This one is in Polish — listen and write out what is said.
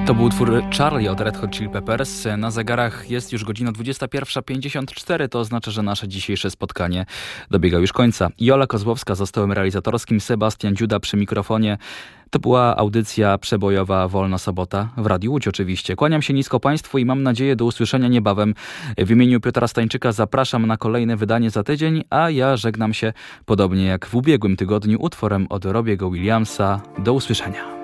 To był utwór Charlie od Red Hot Chili Peppers. Na zegarach jest już godzina 21:54, to oznacza, że nasze dzisiejsze spotkanie dobiega już końca. Jola Kozłowska za stołem realizatorskim, Sebastian Dziuda przy mikrofonie. To była audycja przebojowa Wolna Sobota w Radiu Łódź oczywiście. Kłaniam się nisko Państwu i mam nadzieję do usłyszenia niebawem. W imieniu Piotra Stańczyka zapraszam na kolejne wydanie za tydzień, a ja żegnam się podobnie jak w ubiegłym tygodniu utworem od Robiego Williamsa. Do usłyszenia.